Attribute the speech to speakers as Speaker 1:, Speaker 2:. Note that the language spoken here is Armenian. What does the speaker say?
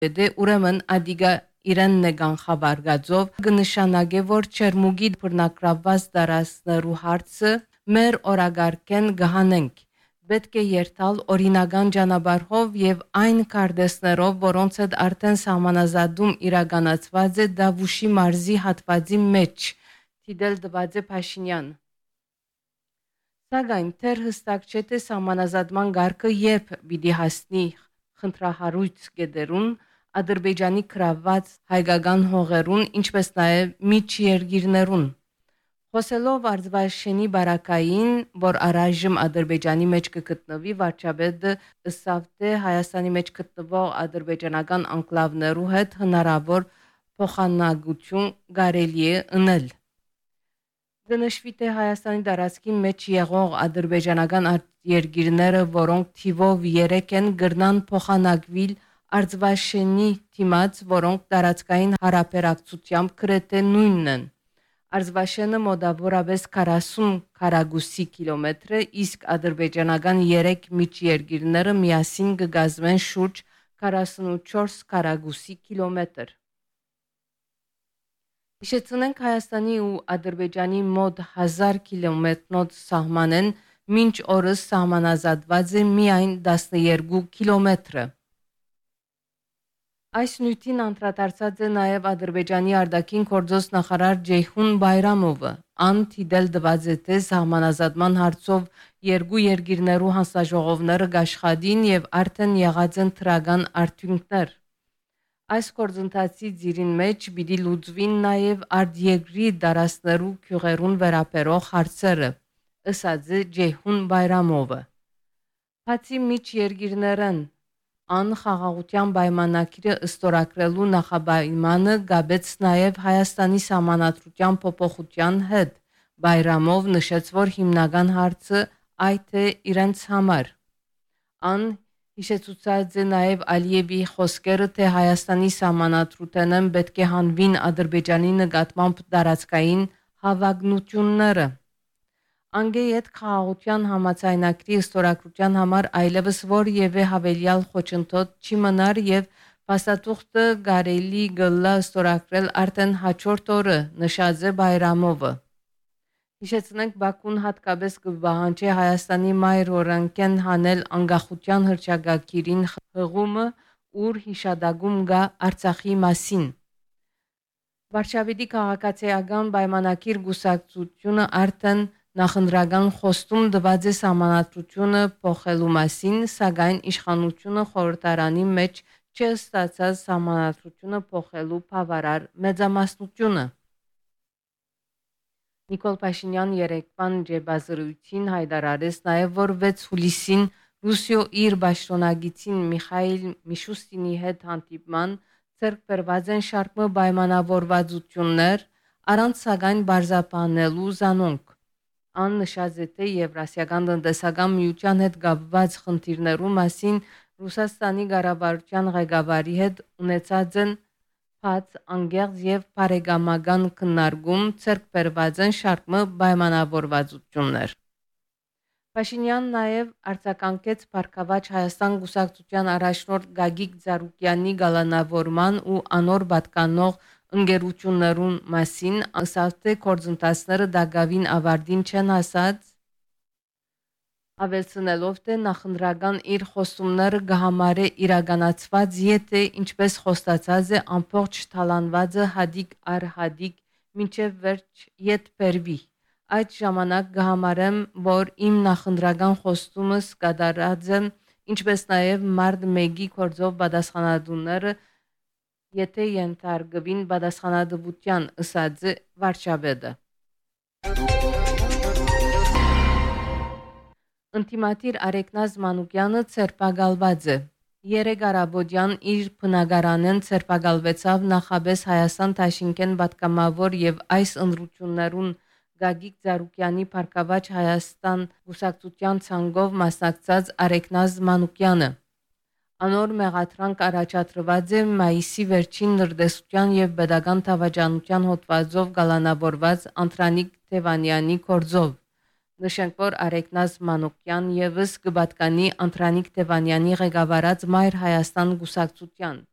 Speaker 1: Դե ուրեմն ադիգա իրեն նեգան խաբարգաձով կնշանակե որ չերմուգի բռնակրաված դարասներու հարցը մեր օրագարկեն գահանենք պետք է երթալ օրինական ճանապարհով եւ այն կարդեսներով որոնց հետ արդեն սահմանազատում իրականացված է Դավուշի մարզի հատվածի մեջ Թիդել Դվաձե Փաշինյան Սակայն թեր հստակ չէ թե սահմանազատման գարկը երբ պիտի հասնի խնդրահարույց գեդերուն Ադրբեջանի կրաված հայկական հողերուն, ինչպես նաև միջերգիրներուն։ Խոսելով Արձվաշենի բարակային, որ առայժմ Ադրբեջանի մեջ կգտնվի վարչապետը ըսավ թե Հայաստանի մեջ գտնվող ադրբեջանական անկլավներու հետ հնարավոր փոխանակություն կարելի է ընել։ Դնշվի թե Հայաստանի տարածքի մեջ եղող ադրբեջանական երկիրները, որոնք թիվով 3 են, գրնան փոխանակվել Արձվաշենի թիմած, որոնք տարածքային հարաբերակցությամբ գրեթե նույնն են։ Արձվաշենը մոտավորապես 40 քառակուսի կիլոմետր է, իսկ ադրբեջանական 3 միջերկիրները միասին կգազմեն շուրջ 44 քառակուսի կիլոմետր։ Հիշեցնենք Հայաստանի ու Ադրբեջանի մոտ 1000 կիլոմետրնոց սահմանեն, մինչ օրս սահմանազատված է միայն 12 կիլոմետրը։ Այս նյութին անդրադարձած է նաև Ադրբեջանի արտաքին գործոս նախարար Ջեյհուն Բայրամովը, ան թիդել դված է թե սահմանազատման հարցով երկու երկիրներու հանձնաժողովները գաշխատին եւ արդեն եղած են թրական արդյունքներ։ Այս գործընթացի ծիրին մեջ պիտի լուծվին նաև արտերկրի դարասներու քյուղերուն վերաբերող հարցերը, ըսած է Ջեյհուն Բայրամովը։ Բացի միջերկիրներեն անխաղաղության պայմանագիրը ըստորակրելու նախապայմանը գաբեց նաև Հայաստանի սահմանադրության փոփոխության հետ։ Բայրամով նշեց, որ հիմնական հարցը այդ է իրենց համար։ Ան հիշեցուցած է նաև Ալիևի խոսքերը, թե Հայաստանի սահմանադրութենեն պետք է հանվին Ադրբեջանի նկատմամբ տարածքային հավակնությունները։ Անգեյետ խաղաղության համաձայնագրի ըստորակրության համար այլևս որևէ հավելյալ խոչընդոտ չի մնար եւ փաստաթուղթը կարելի գլա ըստորակրել արդեն հաջորդ օրը, նշած է Բայրամովը։ Հիշեցնենք Բաքուն հատկապես կպահանջի Հայաստանի մայր օրենքեն հանել անկախության հռչակագիրին հղումը, ուր հիշադակում կա Արցախի մասին։ Վարշավետի քաղաքացիական պայմանագիր գուսակցությունը արդեն նախընտրական խոստում տված է սահմանադրությունը փոխելու մասին, սակայն իշխանությունը խորհրդարանի մեջ չստացած սահմանադրությունը փոխելու բավարար մեծամասնությունը։ Նիկոլ Փաշինյան երեկվան ջեբազրույցին հայտարարեց նաև, որ 6 հուլիսին Ռուսիո իր պաշտոնագիտին Միխայիլ Միշուստինի հետ հանդիպման ձեռք բերված են շարք պայմանավորվածություններ առանց սակայն բարձրաբանելու զանոնք։ Ան նշած է թե Եվրասիական տնտեսական միության հետ կապված խնդիրներու մասին Ռուսաստանի կառավարության ղեկավարի հետ ունեցած են բաց անկեղծ եւ բարեկամական քննարկում ձեռք բերված են շարք պայմանավորվածություններ։ Փաշինյանն նաև արձագանքեց Փարքավաճ Հայաստան գուսակցության առաջնորդ Գագիկ Ծառուկյանի գալանավորման ու անոր պատկանող ընկերություններուն մասին, ասավ թե գործընթացները դակավին ավարտին չեն հասած, ավելցնելով թե նախընտրական իր խոստումները կհամարե իրականացված, եթե ինչպես խոստացած է ամբողջ թալանվածը հադիկ առ հադիկ մինչև վերջ ետ բերվի։ Այդ ժամանակ կհամարեմ, որ իմ նախընտրական խոստումս կատարած եմ, ինչպես նաև մարդ 1-ի գործով պատասխանատուները, եթե ենթարկվին պատասխանատվության, ըսած է վարչապետը։ Ընտիմատիր Արեգնազ Մանուկյանը ցերպակալված է։ Երեկ առավոտյան իր բնակարանեն ցերպակալվեցավ նախաբես Հայաստան Դաշինքեն պատգամավոր եւ այս ընտրություններուն Գագիկ Ծառուկյանի Փարքավաճ Հայաստան գուսակցության ցանկով մասնակցած Արեգնազ Մանուկյանը։ Անոր մեղադրանք առաջադրված է մայիսի վերջին նրդեսության եւ pedagogan դավաճանության հոդվածով գալանավորված Անտրանիկ Թևանյանի գործով։ Նշենք, որ Արեգնազ Մանուկյան եւս կպատկանի Անտրանիկ Թևանյանի ղեկավարած Մայր Հայաստան գուսակցության։